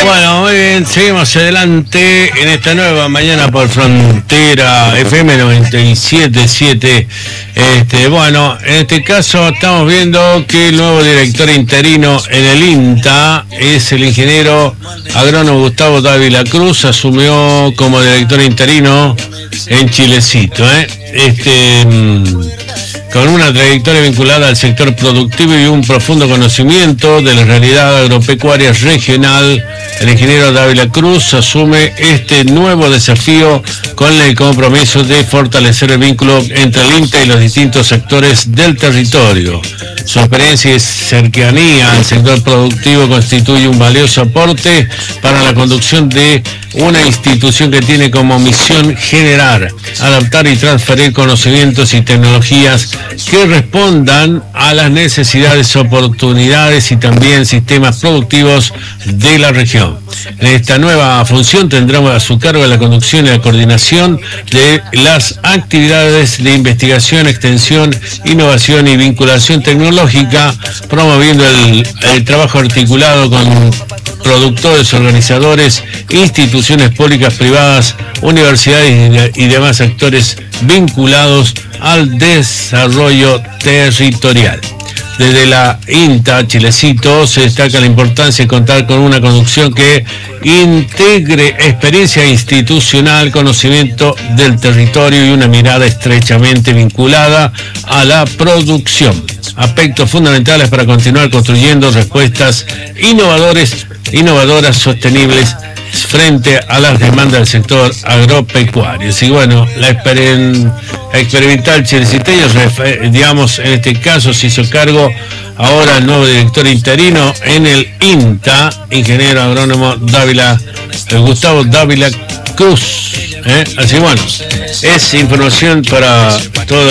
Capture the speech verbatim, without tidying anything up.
Bueno, muy bien, seguimos adelante en esta nueva mañana por Frontera F M noventa y siete punto siete. Este, bueno, en este caso estamos viendo que el nuevo director interino en el INTA es el ingeniero agrónomo Gustavo Dávila Cruz. Asumió como director interino en Chilecito, ¿eh? Este... con una trayectoria vinculada al sector productivo y un profundo conocimiento de la realidad agropecuaria regional, el ingeniero Dávila Cruz asume este nuevo desafío con el compromiso de fortalecer el vínculo entre el INTA y los distintos sectores del territorio. Su experiencia y cercanía al sector productivo constituye un valioso aporte para la conducción de una institución que tiene como misión generar, adaptar y transferir conocimientos y tecnologías que respondan a las necesidades, oportunidades y también sistemas productivos de la región. En esta nueva función tendrá a su cargo la conducción y la coordinación de las actividades de investigación, extensión, innovación y vinculación tecnológica, promoviendo el, el trabajo articulado con productores, organizadores, instituciones públicas, privadas, universidades y demás actores vinculados al desarrollo territorial. Desde la INTA Chilecito se destaca la importancia de contar con una conducción que integre experiencia institucional, conocimiento del territorio y una mirada estrechamente vinculada a la producción. Aspectos fundamentales para continuar construyendo respuestas innovadores, innovadoras, sostenibles frente a las demandas del sector agropecuario. Y bueno, la exper- experimental chileciteño, digamos, en este caso se hizo cargo ahora el nuevo director interino en el INTA, ingeniero agrónomo Dávila, eh, Gustavo Dávila Cruz. ¿eh? Así bueno, es información para toda